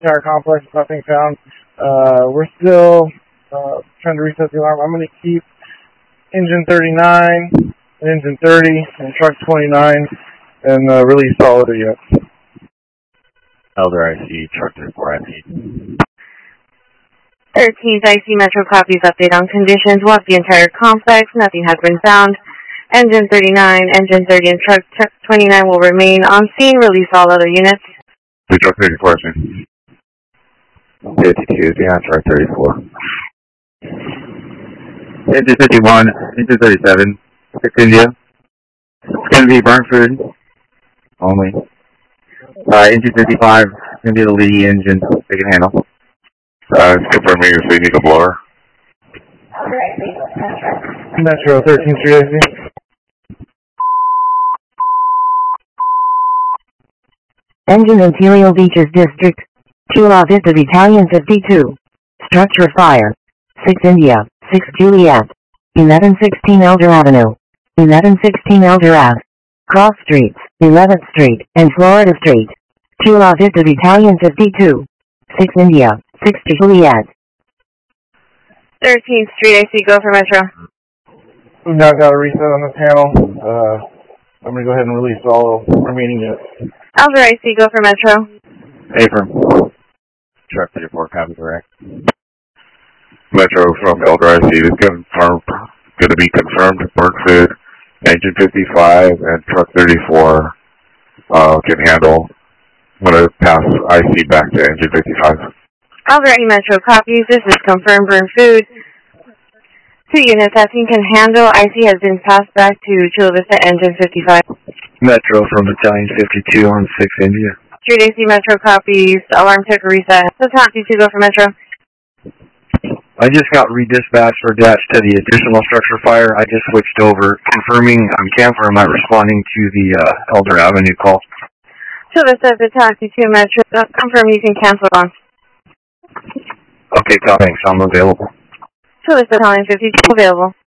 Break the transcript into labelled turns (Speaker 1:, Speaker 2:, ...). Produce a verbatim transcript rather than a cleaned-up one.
Speaker 1: entire complex, nothing found. Uh, we're still uh, trying to reset the alarm. I'm going to keep engine thirty-nine, and engine thirty, and truck twenty-nine, and uh, release all other units.
Speaker 2: Elder I C, truck thirty-four I C.
Speaker 3: thirteenth I C Metro copies update on conditions. Walk the entire complex. Nothing has been found. Engine thirty-nine, engine thirty, and truck twenty-nine will remain on scene. Release all other units.
Speaker 2: The truck thirty-four, sir. fifty-two, yeah, truck thirty-four. Engine fifty-one, engine thirty-seven, six India. It's going to be burnt food only. Uh, engine fifty-five, going to be the leading engine. They can handle. Uh, it's confirming if they need a blower.
Speaker 1: Metro thirteen three I C.
Speaker 4: Engine Imperial Beaches District, Chula Vista Battalion fifty-two. Structure fire. six India, six Juliet. eleven sixteen Elder Avenue. eleven sixteen Elder Ave. Cross Streets, eleventh Street, and Florida Street. Chula Vista Battalion fifty-two. six India, six Juliet.
Speaker 3: thirteenth Street I C, go for Metro.
Speaker 1: We've now got a reset on the panel. Uh, I'm going to go ahead and release all remaining units.
Speaker 3: Elder I C, go for Metro.
Speaker 2: Affirm. Truck thirty-four, copy correct. Metro from Elder I C is confirmed, going to be confirmed, burnt food. Engine fifty-five and truck thirty-four uh, can handle. I'm going to pass I C back to engine fifty-five.
Speaker 3: Elder I C Metro copies. This is confirmed burn food. Two units that team can handle. I C has been passed back to Chula Vista engine fifty-five.
Speaker 5: Metro from Battalion fifty-two on six India.
Speaker 3: Street I C Metro copies. Alarm took a reset. So Taxi two, go for Metro.
Speaker 5: I just got redispatched or dashed to the additional structure fire. I just switched over, confirming I'm Camper. Am I responding to the uh, Elder Avenue call?
Speaker 3: Chula Vista to Taxi two Metro. Confirm you can cancel on.
Speaker 5: Okay, thanks. I'm available.
Speaker 3: Chula Vista Battalion fifty-two available.